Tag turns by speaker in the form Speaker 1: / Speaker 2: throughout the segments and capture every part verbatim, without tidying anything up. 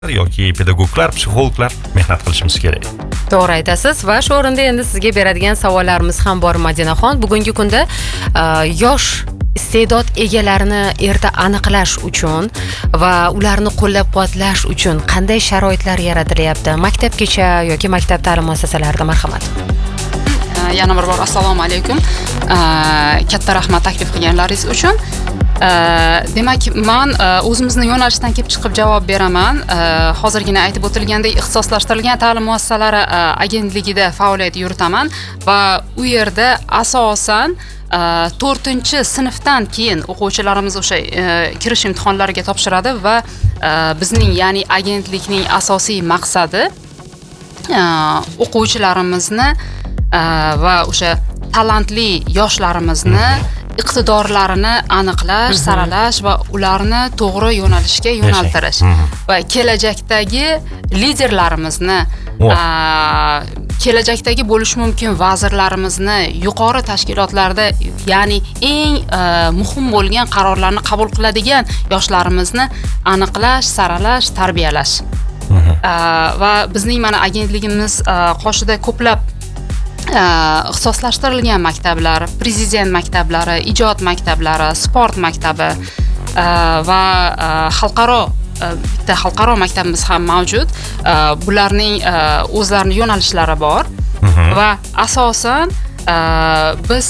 Speaker 1: yoki pedagoglar, psixologlar mehnat qilishimiz kerak.
Speaker 2: To'g'ri aytasiz va shu o'rinda endi sizga beradigan savollarimiz ham bor Madinaxon. Bugungi kunda uh, yosh iste'dod egalarini erta aniqlash uchun va ularni qo'llab-quvvatlash uchun qanday sharoitlar yaratilyapti? Maktabgacha yoki maktab ta'lim muassasalarida, marhamat.
Speaker 3: Yana bir bor assalomu alaykum. Katta rahmat taklif qilganlaringiz uchun. Demak, men o'zimizni yo'nalishdan kelib chiqib javob beraman. Hozirgina aytib o'tilgandek, ixtisoslashtirilgan ta'lim muassasalari agentligida faoliyat yuritaman va u yerda asosan to'rtinchi sinfdan keyin o'quvchilarimiz o'sha kirish imtihonlariga topshiradi va bizning, ya'ni agentlikning asosiy maqsadi o'quvchilarimizni va o'sha talantli yoshlarimizni iqtidorlarini aniqlash, saralash va ularni to'g'ri yo'nalishga yo'naltirish va kelajakdagi liderlarimizni, kelajakdagi bo'lishi mumkin vazirlarimizni yuqori tashkilotlarda, ya'ni eng muhim bo'lgan qarorlarni qabul qiladigan yoshlarimizni aniqlash, saralash, tarbiyalash. Va bizning mana agentligimiz qoshida ko'plab ixtisoslashtirilgan maktablar, prezident maktablari, ijod maktablari, sport maktabi va xalqaro bitta xalqaro maktabimiz ham mavjud. Bularning o'zlarining yo'nalishlari bor va asosan biz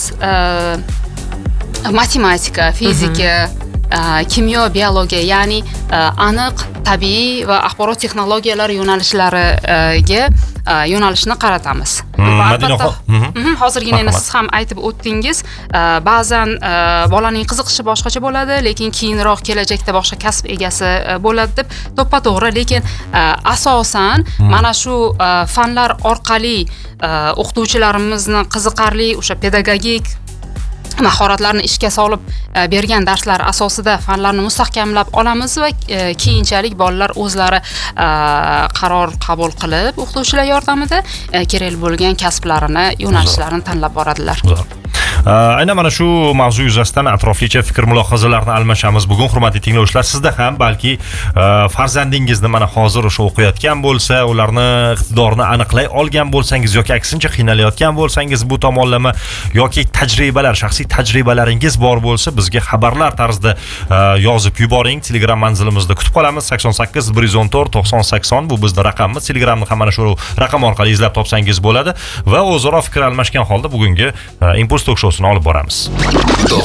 Speaker 3: matematika, fizika, kimyo, biologiya, ya'ni aniq tabiiy va axborot texnologiyalari yo'nalishlariga yo'nalishni qaratamiz. Hozirgina siz ham aytib o'tdingiz, ba'zan bolaning qiziqishi boshqacha bo'ladi, lekin keyinroq kelajakda boshqa kasb egasi bo'ladi deb to'ppa-to'g'ri, lekin asosan mana shu fanlar orqali o'qituvchilarimizni qiziqarli o'sha pedagogik mahoratlarni ishga solib bergan darslar asosida fanlarni mustahkamlab olamiz va keyinchalik bolalar o'zlari qaror qabul qilib o'qituvchilar yordamida kerak bo'lgan kasblarini, yo'nalishlarini tanlab boradilar.
Speaker 1: Aynan mana shu mavzu yuzasidan atroflicha fikr mulohazalarni almashamiz. Bugun hurmatli tinglovchilar, sizda ham balki farzandingizni mana hozir o'sha o'qiyotgan bo'lsa, ularni iqtidorini aniqlay olgan bo'lsangiz yoki aksincha qiynalayotgan bo'lsangiz, bu tomonlama yoki tajribalar, shaxsiy tajribalaringiz bor bo'lsa, bizga xabarlar tarzida yozib yuboring. Telegram manzilimizda kutib qolamiz. sakson sakkiz bir yuz o'n to'rt to'qson sakson bu bizning raqamimiz. Telegramni ham mana shu raqam orqali izlab topsangiz bo'ladi va o'zaro fikr almashgan holda bugungi Impuls Talk Show'sini olib boramiz.